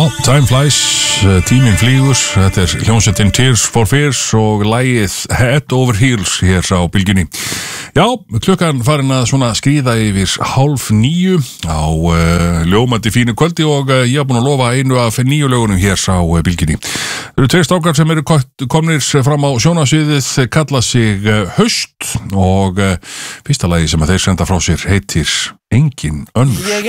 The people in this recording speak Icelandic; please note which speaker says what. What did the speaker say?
Speaker 1: Time flies, tíminn flýgur. Þetta hljómsveitin Tears for Fears og lagið Head Over Heels hér á bylgjunni. Já, klukkan farin að svona skríða yfir 8:30 á ljómandi fínu kvöldi og ég hef búin að lofa einu af 9 lögunum hér á bylgjunni. Það eru 2 strákar sem eru komnir fram á sjónasviðið, kalla sig Haust og fyrsta lagi sem að þeir senda frá sér heitir Engin önnur.